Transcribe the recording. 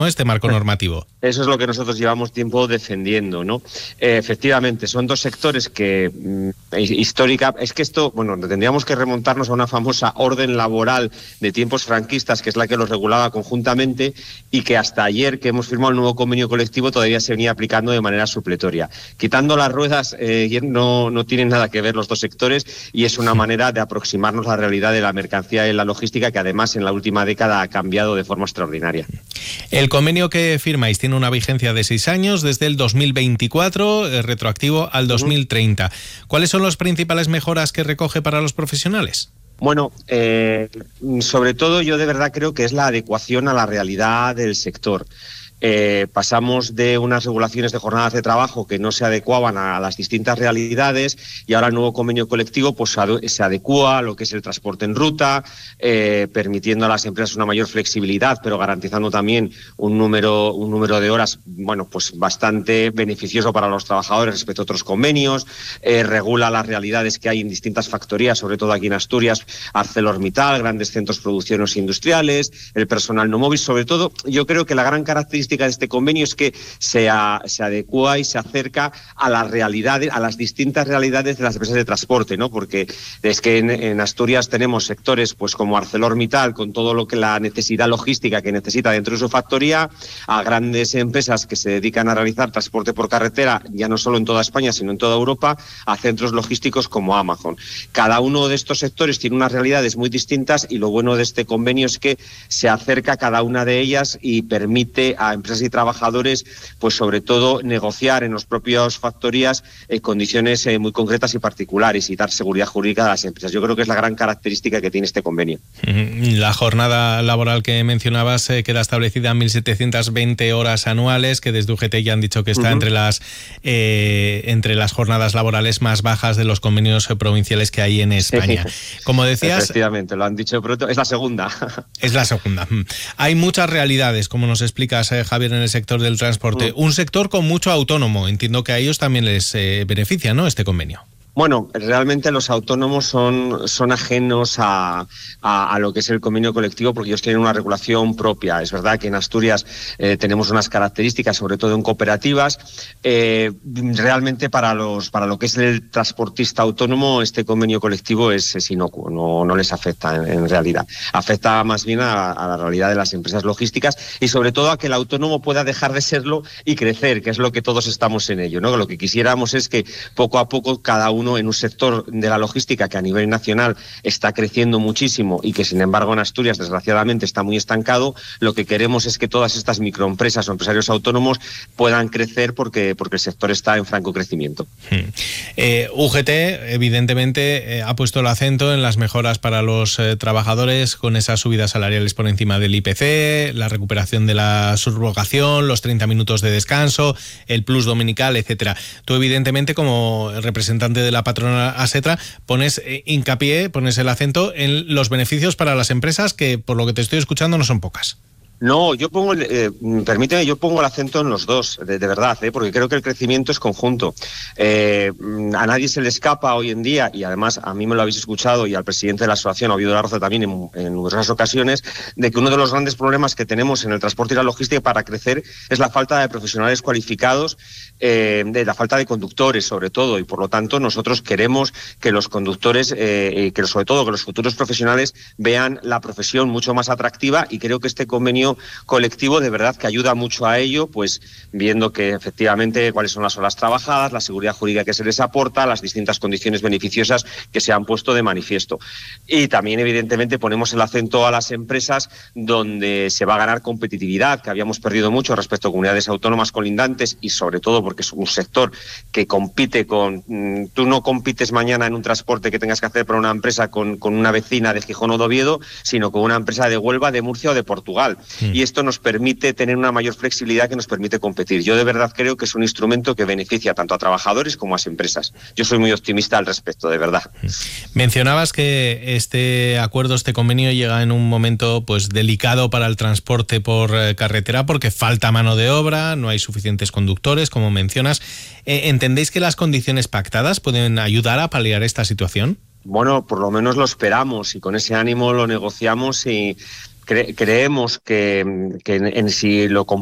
este marco normativo. Eso es lo que nosotros llevamos tiempo defendiendo, ¿no? Efectivamente, son dos sectores que histórica, es que esto, bueno, tendríamos que remontarnos a una famosa orden laboral de tiempos franquistas, que es la que los regulaba conjuntamente y que hasta ayer que hemos firmado el nuevo convenio colectivo todavía se venía aplicando de manera supletoria. Quitando las ruedas, no tienen nada que ver los dos sectores y es una manera de aproximarnos a la realidad de la mercancía y la logística que además en la última década ha cambiado de forma extraordinaria. El convenio que firmáis tiene una vigencia de 6 años, desde el 2024, retroactivo al 2030. ¿Cuáles son las principales mejoras que recoge para los profesionales? Bueno, sobre todo yo de verdad creo que es la adecuación a la realidad del sector. Pasamos de unas regulaciones de jornadas de trabajo que no se adecuaban a las distintas realidades y ahora el nuevo convenio colectivo pues se adecúa a lo que es el transporte en ruta, permitiendo a las empresas una mayor flexibilidad, pero garantizando también un número de horas pues bastante beneficioso para los trabajadores respecto a otros convenios, regula las realidades que hay en distintas factorías, sobre todo aquí en Asturias, ArcelorMittal, grandes centros productivos industriales, el personal no móvil. Sobre todo, yo creo que la gran característica de este convenio es que se adecua y se acerca a las realidades, a las distintas realidades de las empresas de transporte, ¿no? Porque es que en Asturias tenemos sectores pues como ArcelorMittal, con todo lo que la necesidad logística que necesita dentro de su factoría, a grandes empresas que se dedican a realizar transporte por carretera, ya no solo en toda España, sino en toda Europa, a centros logísticos como Amazon. Cada uno de estos sectores tiene unas realidades muy distintas y lo bueno de este convenio es que se acerca a cada una de ellas y permite a empresas y trabajadores, pues sobre todo negociar en las propias factorías condiciones muy concretas y particulares y dar seguridad jurídica a las empresas. Yo creo que es la gran característica que tiene este convenio. La jornada laboral que mencionabas queda establecida en 1.720 horas anuales, que desde UGT ya han dicho que está entre las jornadas laborales más bajas de los convenios provinciales que hay en España. Como decías... Efectivamente, lo han dicho pronto, es la segunda. Es la segunda. Hay muchas realidades, como nos explicas, Javier, en el sector del transporte. Un sector con mucho autónomo. Entiendo que a ellos también les beneficia, ¿no?, este convenio. Bueno, realmente los autónomos son ajenos a lo que es el convenio colectivo porque ellos tienen una regulación propia. Es verdad que en Asturias tenemos unas características, sobre todo en cooperativas. Realmente para lo que es el transportista autónomo, este convenio colectivo es inocuo, no les afecta en realidad. Afecta más bien a la realidad de las empresas logísticas y sobre todo a que el autónomo pueda dejar de serlo y crecer, que es lo que todos estamos en ello, ¿no? Lo que quisiéramos es que poco a poco cada uno en un sector de la logística que a nivel nacional está creciendo muchísimo y que sin embargo en Asturias desgraciadamente está muy estancado. Lo que queremos es que todas estas microempresas o empresarios autónomos puedan crecer porque el sector está en franco crecimiento. UGT evidentemente ha puesto el acento en las mejoras para los trabajadores con esas subidas salariales por encima del IPC, la recuperación de la subrogación, los 30 minutos de descanso, el plus dominical, etcétera. Tú evidentemente como representante de la patronal ASETRA pones hincapié, pones el acento en los beneficios para las empresas que, por lo que te estoy escuchando, no son pocas. No, yo pongo, permíteme, yo pongo el acento en los dos, de verdad, porque creo que el crecimiento es conjunto. A nadie se le escapa hoy en día, y además a mí me lo habéis escuchado y al presidente de la asociación, Oviedo Larroza, también en numerosas ocasiones, de que uno de los grandes problemas que tenemos en el transporte y la logística para crecer es la falta de profesionales cualificados, de la falta de conductores sobre todo, y por lo tanto nosotros queremos que los conductores, sobre todo que los futuros profesionales vean la profesión mucho más atractiva, y creo que este convenio colectivo de verdad que ayuda mucho a ello, pues viendo que efectivamente cuáles son las horas trabajadas, la seguridad jurídica que se les aporta, las distintas condiciones beneficiosas que se han puesto de manifiesto. Y también evidentemente ponemos el acento a las empresas donde se va a ganar competitividad, que habíamos perdido mucho respecto a comunidades autónomas colindantes, y sobre todo porque es un sector que compite con... Tú no compites mañana en un transporte que tengas que hacer para una empresa con una vecina de Gijón o de Oviedo, sino con una empresa de Huelva, de Murcia o de Portugal. Y esto nos permite tener una mayor flexibilidad que nos permite competir. Yo de verdad creo que es un instrumento que beneficia tanto a trabajadores como a las empresas. Yo soy muy optimista al respecto, de verdad. Mencionabas que este acuerdo, este convenio llega en un momento pues delicado para el transporte por carretera porque falta mano de obra, no hay suficientes conductores, como mencionas. ¿Entendéis que las condiciones pactadas pueden ayudar a paliar esta situación? Bueno, por lo menos lo esperamos y con ese ánimo lo negociamos y creemos que en si lo